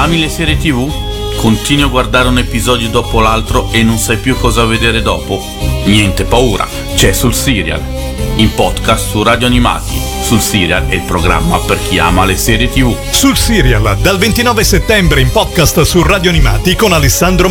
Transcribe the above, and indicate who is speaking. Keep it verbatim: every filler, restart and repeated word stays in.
Speaker 1: Ami le serie tivù? Continui a guardare un episodio dopo l'altro e non sai più cosa vedere dopo? Niente paura, c'è Sul Serial, in podcast su Radio Animati. Sul Serial è il programma per chi ama le serie tivù.
Speaker 2: Sul Serial, dal ventinove settembre in podcast su Radio Animati con Alessandro